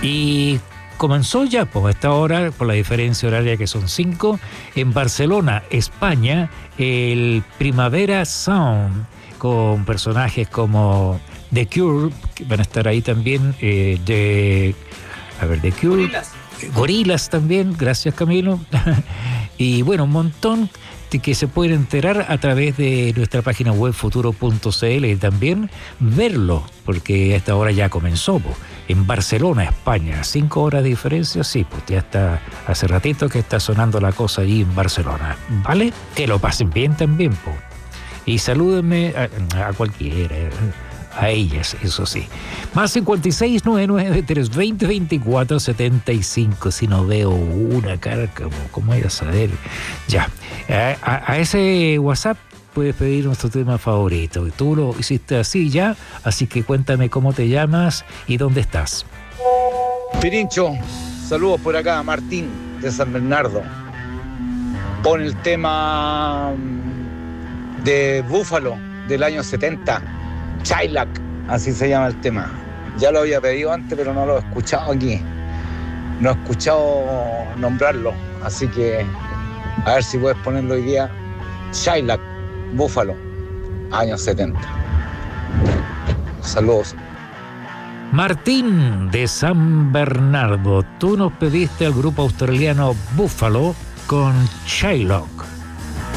Y comenzó ya, pues a esta hora, por la diferencia horaria que son 5, en Barcelona, España, el Primavera Sound, con personajes como The Cure, que van a estar ahí también, The Cure, Gorillaz también, gracias Camilo, y bueno, un montón que se pueden enterar a través de nuestra página web futuro.cl y también verlo, porque a esta hora ya comenzó, pues, en Barcelona, España, 5 horas de diferencia, sí, pues ya está, hace ratito que está sonando la cosa allí en Barcelona, ¿vale? Que lo pasen bien también, pues. Y salúdenme a cualquiera, a ellas, eso sí. Más 5699-320-2475. Si no veo una cara, ¿cómo voy a saber? Ya. A ese WhatsApp puedes pedir nuestro tema favorito. Tú lo hiciste así ya, así que cuéntame cómo te llamas y dónde estás. Pirincho, saludos por acá, Martín de San Bernardo. Pon el tema de Búfalo del año 70. Chailac, así se llama el tema. Ya lo había pedido antes, pero no lo he escuchado aquí. No he escuchado nombrarlo, así que a ver si puedes ponerlo hoy día. Chailac, Búfalo, años 70. Saludos. Martín de San Bernardo, tú nos pediste al grupo australiano Buffalo con Chailac.